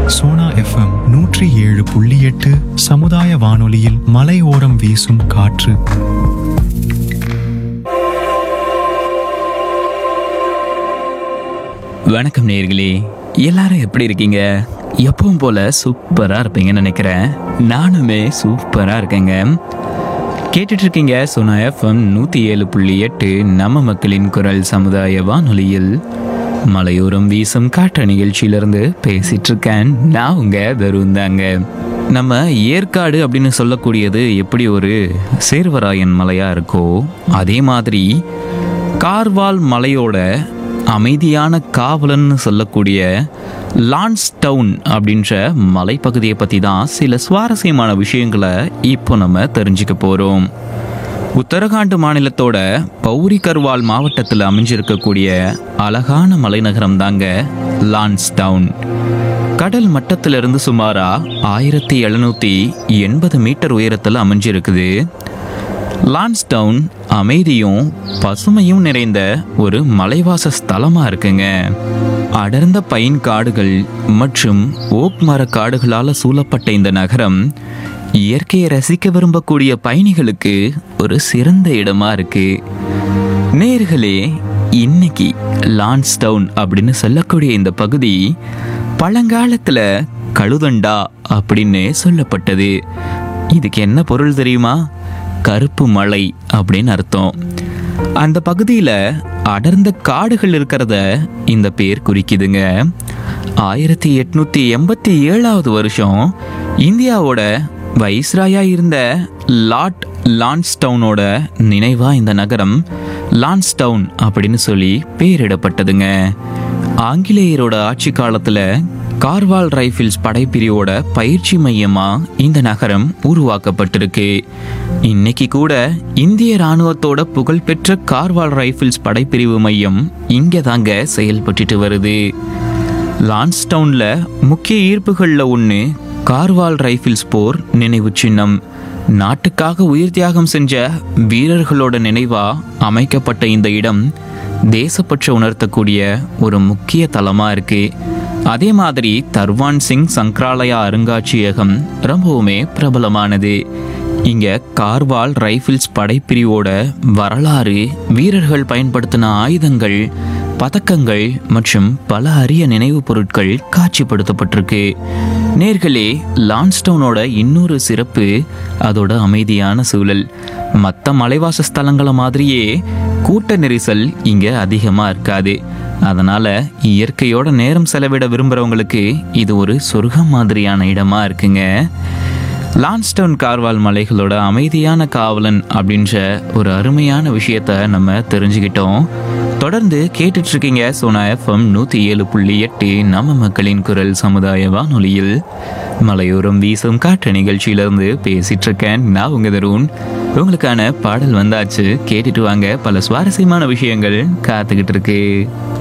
Sona FM 107.8 சமுதாய வானொலியில் மலையோரம் வீசும் காற்று. வணக்கம் நேயர்களே, எல்லாரும் எப்படி இருக்கீங்க? எப்பவும் போல சூப்பரா இருப்பீங்கன்னு நினைக்கிறேன். நானுமே சூப்பரா இருக்கேங்க. கேட்டுட்டு இருக்கீங்க சோனா எஃப்எம் 107.8 நம்ம மக்களின் குரல் சமுதாய வானொலியில் மலையோரம் வீசும் காற்று நிகழ்ச்சியிலிருந்து பேசிட்டு இருக்கேன். நான் உங்க தருண் தாங்க. நம்ம ஏற்காடு அப்படின்னு சொல்லக்கூடியது எப்படி ஒரு சேர்வராயன் மலையா இருக்கோ, அதே மாதிரி கார்வால் மலையோட அமைதியான காவலன் சொல்லக்கூடிய லான்ஸ்டவுன் அப்படின்ற மலைப்பகுதியை பற்றி தான் சில சுவாரஸ்யமான விஷயங்களை இப்போ நம்ம தெரிஞ்சுக்க போகிறோம். உத்தரகாண்ட் மாநிலத்தோட பௌரி கர்வால் மாவட்டத்தில் அமைஞ்சிருக்கக்கூடிய அழகான மலைநகரம் தாங்க லான்ஸ்டவுன். கடல் மட்டத்திலிருந்து சுமாரா 1780 மீட்டர் உயரத்தில் அமைஞ்சிருக்குது. லான்ஸ்டவுன் அமைதியும் பசுமையும் நிறைந்த ஒரு மலைவாச ஸ்தலமா இருக்குங்க. அடர்ந்த பைன் காடுகள் மற்றும் ஓக் மர காடுகளால் சூழப்பட்ட இந்த நகரம் இயற்கையை ரசிக்க விரும்பக்கூடிய பயணிகளுக்கு ஒரு சிறந்த இடமா இருக்கு. நேயர்களே, இன்னைக்கு லான்ஸ்டவுன் அப்படின்னு சொல்லக்கூடிய இந்த பகுதி பழங்காலத்துல கழுதண்டா அப்படின்னு சொல்லப்பட்டது. இதுக்கு என்ன பொருள் தெரியுமா? கருப்பு மலை அப்படின்னு அர்த்தம். அந்த பகுதியில் அடர்ந்த காடுகள் இருக்கிறத இந்த பேர் குறிக்குதுங்க. 1887 வருஷம் இந்தியாவோட வைஸ்ராயா இருந்த லார்ட் லான்ஸ்டவுனோட நினைவா இந்த நகரம் லான்ஸ்டவுன் அப்படின்னு சொல்லி பேரிடப்பட்டதுங்க. ஆங்கிலேயரோட ஆட்சி காலத்துல கார்வால் ரைஃபிள்ஸ் படைப்பிரிவோட பயிற்சி மையமா இந்த நகரம் உருவாக்கப்பட்டிருக்கு. இன்னைக்கு கூட இந்திய ராணுவத்தோட புகழ்பெற்ற கார்வால் ரைஃபிள்ஸ் படைப்பிரிவு மையம் இங்கே தாங்க செயல்பட்டு வருது. லான்ஸ்டவுன்ல முக்கிய ஈர்ப்புகள்ல ஒன்று கார்வால் ரைஃபிள்ஸ் போர் நினைவு சின்னம். நாட்டுக்காக உயிர் தியாகம் செஞ்ச வீரர்களோட நினைவா அமைக்கப்பட்ட இந்த இடம் தேசப்பற்று உணர்த்தக்கூடிய ஒரு முக்கிய தலமா இருக்கு. அதே மாதிரி தர்வான் சிங் சங்கராலயா அருங்காட்சியகம் ரொம்பவுமே பிரபலமானது. இங்க கார்வால் ரைஃபிள்ஸ் படைப்பிரிவோட வரலாறு, வீரர்கள் பயன்படுத்தின ஆயுதங்கள், பதக்கங்கள் மற்றும் பல அரிய நினைவுப் பொருட்கள் காட்சிப்படுத்தப்பட்டிருக்கு. நேர்களே, லான்ஸ்டவுனோட இன்னொரு சிறப்பு அதோட அமைதியான சூழல். மற்ற மலைவாச ஸ்தலங்களை மாதிரியே கூட்ட நெரிசல் இங்க அதிகமா இருக்காது. அதனால இயற்கையோட நேரம் செலவிட விரும்புறவங்களுக்கு இது ஒரு சொர்க்கம் மாதிரியான இடமா இருக்குங்க. லான்ஸ்டவுன் கார்வால் மலைகளோட அமைதியான காவலன் அப்படின்ற ஒரு அருமையான விஷயத்த நம்ம தெரிஞ்சுக்கிட்டோம். தொடர்ந்து கேட்டுட்டு இருக்கீங்க சோனா எஃப்எம் 107.8 நம்ம மக்களின் குரல் சமுதாய வானொலியில் மலையோரம் வீசும் காற்று நிகழ்ச்சியிலிருந்து பேசிட்டு இருக்கேன். நான் உங்க தருண். உங்களுக்கான பாடல் வந்தாச்சு, கேட்டுட்டு வாங்க. பல சுவாரஸ்யமான விஷயங்கள் காத்துக்கிட்டு இருக்கு.